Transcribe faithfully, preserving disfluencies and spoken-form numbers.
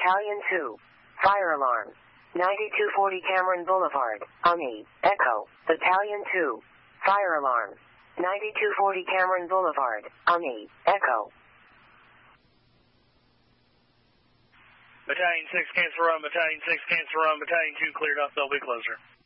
Battalion two. Fire alarm. ninety-two forty Cameron Boulevard, Ami, Echo. Battalion two. Fire alarm. ninety-two forty Cameron Boulevard, Ami, Echo. Battalion six, cancel run. Battalion six, cancel run. Battalion two, cleared up. They'll be closer.